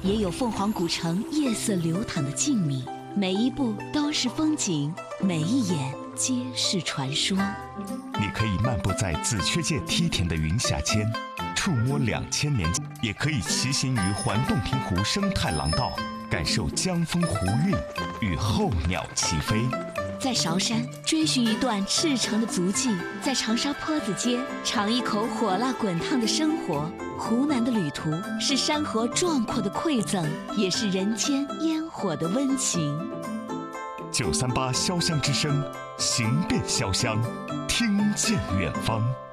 也有凤凰古城夜色流淌的静谧，每一步都是风景，每一眼皆是传说。 你可以漫步在紫雀界梯田的云霞间，触摸2000年，也可以骑行于环洞庭湖生态廊道，感受江风湖韵与候鸟齐飞。 在韶山追寻一段赤诚的足迹，在长沙坡子街尝一口火辣滚烫的生活。湖南的旅途是山河壮阔的馈赠，也是人间烟火的温情。 938潇湘之声，行遍潇湘，听见远方。